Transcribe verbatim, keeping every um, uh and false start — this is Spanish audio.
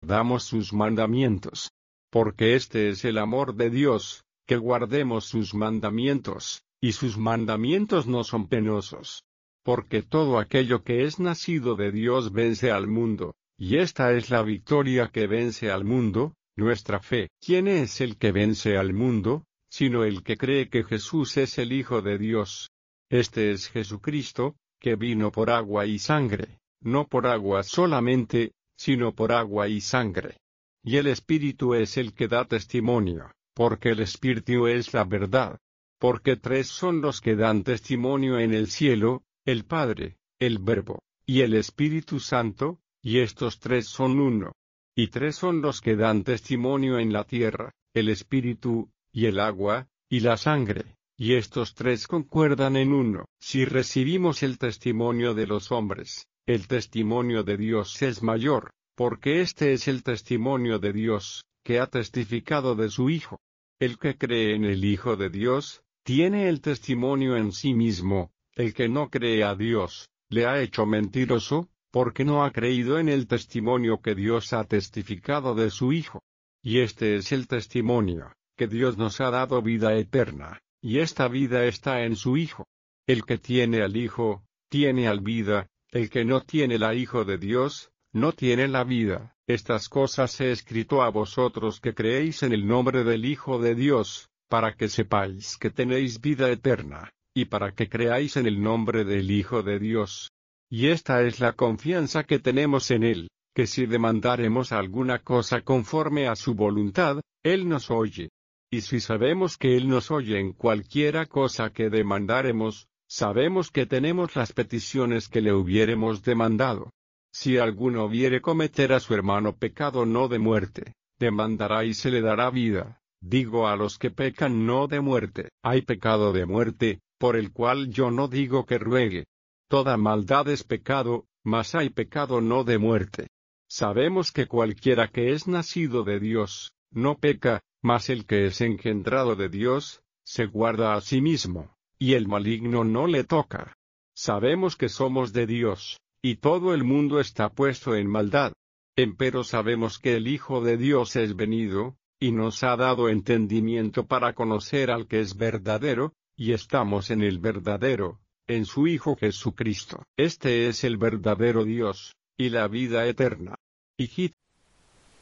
guardamos sus mandamientos. Porque este es el amor de Dios, que guardemos sus mandamientos, y sus mandamientos no son penosos. Porque todo aquello que es nacido de Dios vence al mundo, y esta es la victoria que vence al mundo, nuestra fe. ¿Quién es el que vence al mundo, sino el que cree que Jesús es el Hijo de Dios? Este es Jesucristo, que vino por agua y sangre, no por agua solamente, sino por agua y sangre. Y el Espíritu es el que da testimonio, porque el Espíritu es la verdad. Porque tres son los que dan testimonio en el cielo, el Padre, el Verbo, y el Espíritu Santo, y estos tres son uno. Y tres son los que dan testimonio en la tierra, el Espíritu, y el agua, y la sangre, y estos tres concuerdan en uno. Si recibimos el testimonio de los hombres, el testimonio de Dios es mayor, porque este es el testimonio de Dios, que ha testificado de su Hijo. El que cree en el Hijo de Dios, tiene el testimonio en sí mismo. El que no cree a Dios, le ha hecho mentiroso, porque no ha creído en el testimonio que Dios ha testificado de su Hijo. Y este es el testimonio, que Dios nos ha dado vida eterna, y esta vida está en su Hijo. El que tiene al Hijo, tiene al vida, el que no tiene la Hijo de Dios, no tiene la vida. Estas cosas he escrito a vosotros que creéis en el nombre del Hijo de Dios, para que sepáis que tenéis vida eterna, y para que creáis en el nombre del Hijo de Dios. Y esta es la confianza que tenemos en Él, que si demandáremos alguna cosa conforme a su voluntad, Él nos oye. Y si sabemos que Él nos oye en cualquiera cosa que demandáremos, sabemos que tenemos las peticiones que le hubiéremos demandado. Si alguno viere cometer a su hermano pecado no de muerte, demandará y se le dará vida. Digo a los que pecan no de muerte. Hay pecado de muerte, por el cual yo no digo que ruegue. Toda maldad es pecado, mas hay pecado no de muerte. Sabemos que cualquiera que es nacido de Dios, no peca, mas el que es engendrado de Dios, se guarda a sí mismo, y el maligno no le toca. Sabemos que somos de Dios, y todo el mundo está puesto en maldad. Empero sabemos que el Hijo de Dios es venido, y nos ha dado entendimiento para conocer al que es verdadero, y estamos en el verdadero, en su Hijo Jesucristo. Este es el verdadero Dios, y la vida eterna. Hijito,